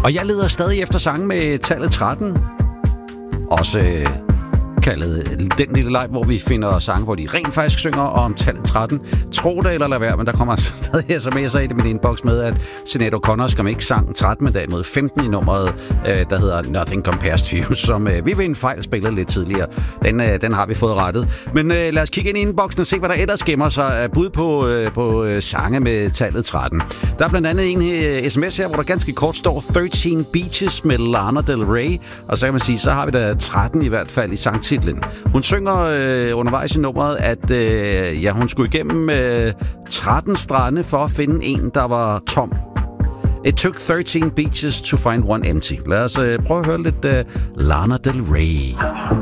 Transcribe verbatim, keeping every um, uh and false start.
Og jeg leder stadig efter sange med tallet tretten. Også øh, kaldet den lille leg, hvor vi finder sange, hvor de rent faktisk synger om tallet tretten. Tro det eller lad være, men der kommer stadig sms'er i min inbox med, at Sinead O'Connor skam ikke sang tretten, men derimod femten i nummeret, øh, der hedder Nothing Compares to You, som øh, vi ved en fejl spillede lidt tidligere. Den, øh, den har vi fået rettet. Men øh, lad os kigge ind i inboxen og se, hvad der ellers gemmer sig af bud på, øh, på øh, sange med tallet tretten. Der er blandt andet en øh, sms her, hvor der ganske kort står tretten Beaches med Lana Del Rey, og så kan man sige, så har vi da tretten i hvert fald i sangtitlen. Hun synger øh, undervejs i nummeret, at øh, ja, hun skulle igennem øh, tretten strande for at finde en, der var tom. It took thirteen beaches to find one empty. Lad os øh, prøve at høre lidt øh, Lana Del Rey.